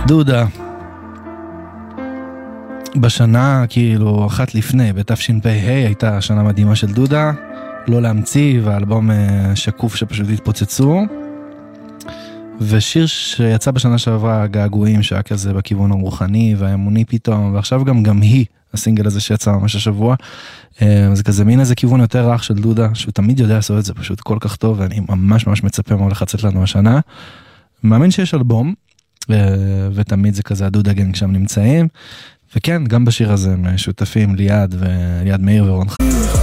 דודה. בשנה, כאילו, אחת לפני, בתשפ"ה הייתה שנה מדהימה של דודה, לא להמציא, והאלבום שקוף שפשוט התפוצצו. ושיר שיצא בשנה שעברה, געגועים, שהיה כזה בכיוון הרוחני והאמוני פתאום, ועכשיו גם היא, הסינגל הזה שיצא ממש השבוע, זה כזה מין איזה כיוון יותר רך של דודה, שהוא תמיד יודע לעשות את זה פשוט כל כך טוב, ואני ממש ממש מצפה מה הולך לצאת לנו השנה. מאמין שיש אלבום, ותמיד זה כזה הדודה גנג שם נמצאים, וכן, גם בשיר הזה הם שותפים ליד מאיר ורון חיים.